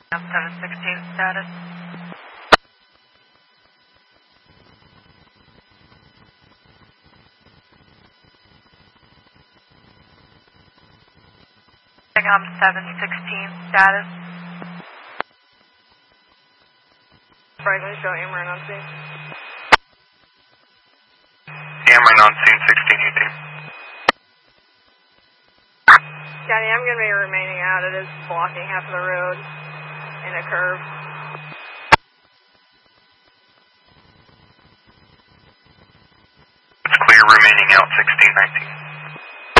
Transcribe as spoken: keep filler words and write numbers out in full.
seven sixteen status. I'm seven sixteen status. Franklin, show Ameren on scene. Ameren on scene, sixteen eighteen. Johnny, I'm going to be remaining out. It is blocking half of the road in a curve. It's clear remaining out, sixteen nineteen.